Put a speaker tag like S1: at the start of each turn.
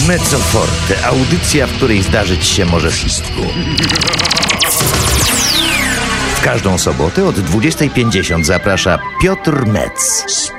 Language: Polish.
S1: Mezzo Forte, audycja, w której zdarzyć się może wszystko. W każdą sobotę od 20:50 zaprasza Piotr Metz.